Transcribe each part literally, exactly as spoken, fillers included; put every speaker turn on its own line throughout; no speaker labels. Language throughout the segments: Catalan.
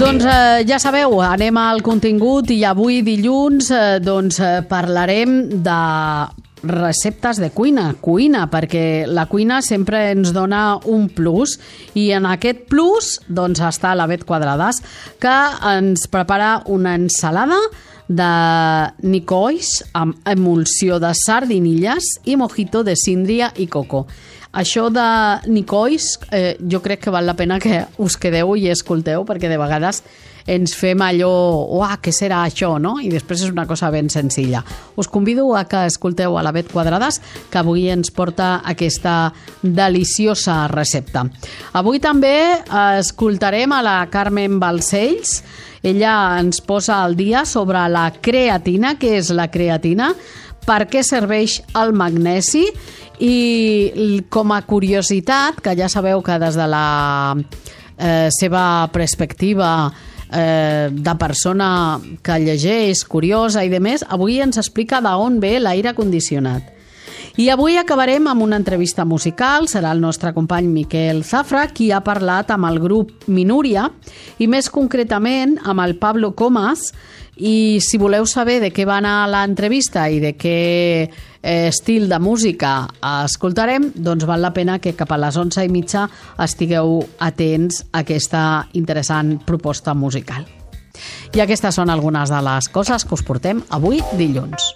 Doncs eh, ja sabeu, anem al contingut i avui dilluns eh, doncs, eh, parlarem de receptes de cuina, cuina, perquè la cuina sempre ens dona un plus i en aquest plus doncs, està la Bet Quadradas, que ens prepara una ensalada de nicois amb emulsió de sardinilles i mojito de síndria i coco. Això de nicois eh, jo crec que val la pena que us quedeu i escolteu, perquè de vegades ens fem allò, uah, què serà això, no? I després és una cosa ben senzilla. Us convido a que escolteu a la Bet Quadradas, que avui ens porta aquesta deliciosa recepta. Avui també escoltarem a la Carmen Balcells. Ella ens posa al dia sobre la creatina. Què és la creatina? Per què serveix el magnesi? I com a curiositat, que ja sabeu que des de la eh, seva perspectiva eh, de persona que llegeix, curiosa i demés, avui ens explica d'on ve l'aire condicionat. I avui acabarem amb una entrevista musical. Serà el nostre company Miquel Zafra qui ha parlat amb el grup Minúria i més concretament amb el Pablo Comas. I si voleu saber de què va anar l'entrevista i de què eh, estil de música escoltarem, doncs val la pena que cap a les onze i mitja estigueu atents a aquesta interessant proposta musical. I aquestes són algunes de les coses que us portem avui dilluns.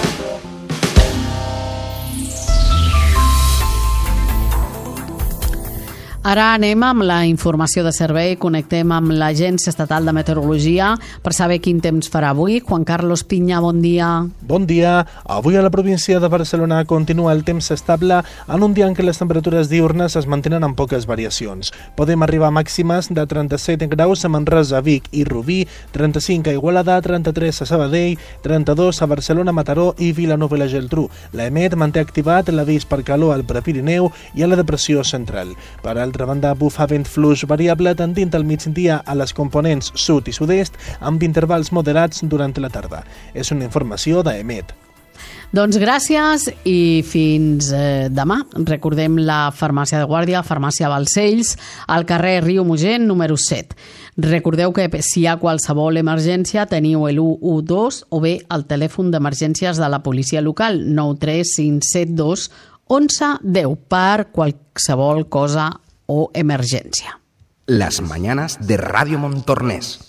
Ara anem amb la informació de servei, connectem amb l'Agència Estatal de Meteorologia per saber quin temps farà avui. Juan Carlos Piña, bon dia.
Bon dia. Avui a la província de Barcelona continua el temps estable en un dia en què les temperatures diurnes es mantenen amb poques variacions. Podem arribar a màximes de trenta-set graus a Manresa, Vic i Rubí, trenta-cinc a Igualada, trenta-tres a Sabadell, trenta-dos a Barcelona, Mataró i Vilanova i la Geltrú. L'EMET manté activat l'avís per calor al Prepirineu i a la depressió central. Per altra banda, bufa vent fluix variable tendint al migdia a les components sud i sud-est amb intervals moderats durant la tarda. És una informació d'EMET.
Doncs gràcies i fins eh, demà. Recordem la farmàcia de Guàrdia, farmàcia Balcells, al carrer Riu Mugent, número set. Recordeu que si hi ha qualsevol emergència teniu el u u dos o bé el telèfon d'emergències de la policia local nou tres cinc set dos onze deu per qualsevol cosa o emergència.
Las mañanas de Radio Montornès.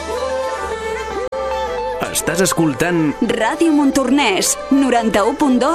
Estàs escoltant
Ràdio Montornès, noranta-u punt dos.